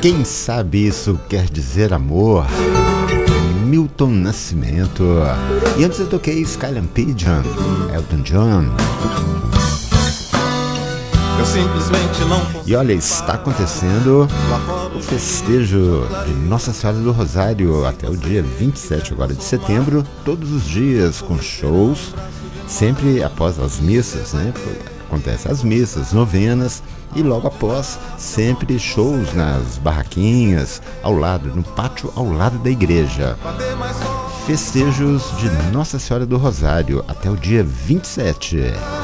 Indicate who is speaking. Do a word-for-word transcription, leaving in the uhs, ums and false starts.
Speaker 1: Quem sabe isso quer dizer amor? Milton Nascimento. E antes eu toquei Skyline Pigeon, Elton John.
Speaker 2: Eu simplesmente não...
Speaker 1: E olha, está acontecendo o festejo de Nossa Senhora do Rosário até o dia vinte e sete agora de setembro, todos os dias com shows, sempre após as missas, né? Acontece as missas, novenas e logo após sempre shows nas barraquinhas, ao lado, no pátio ao lado da igreja. Festejos de Nossa Senhora do Rosário até o dia vinte e sete.